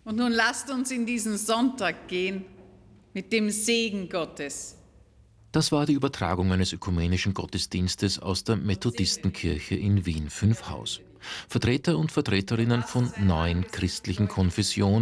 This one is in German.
Und nun lasst uns in diesen Sonntag gehen mit dem Segen Gottes. Das war die Übertragung eines ökumenischen Gottesdienstes aus der Methodistenkirche in Wien 5 Haus. Vertreter und Vertreterinnen von 9 christlichen Konfessionen